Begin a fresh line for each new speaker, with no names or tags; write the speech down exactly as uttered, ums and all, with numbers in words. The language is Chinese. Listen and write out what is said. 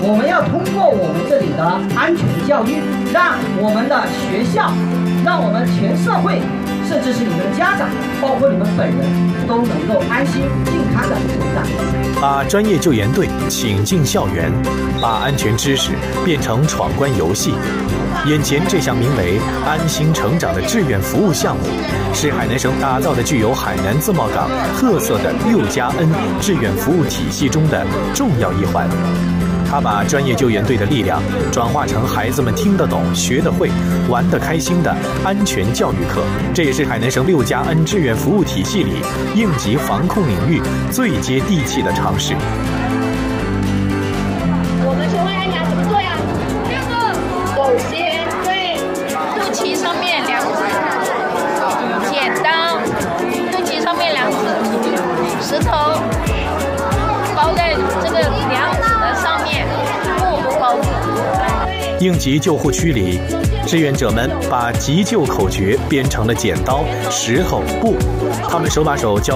我们要通过我们这里的安全教育，让我们的学校，让我们全社会，甚至是你们的家长，包括你们本人，都能够安心健康的成长。
把专业救援队请进校园，把安全知识变成闯关游戏。眼前这项名为“安心成长”的志愿服务项目，是海南省打造的具有海南自贸港特色的六加 N 志愿服务体系中的重要一环。他把专业救援队的力量转化成孩子们听得懂、学得会、玩得开心的安全教育课，这也是海南省六加 N 志愿服务体系里应急防控领域最接地气的尝试。
我们学会按压怎么做呀？六个，首先对肚脐上面两指，剪刀，肚脐上面两指，石头包在这个两指的上面，布包住。
应急救护区里，志愿者们把急救口诀编成了剪刀、石头、布，他们手把手教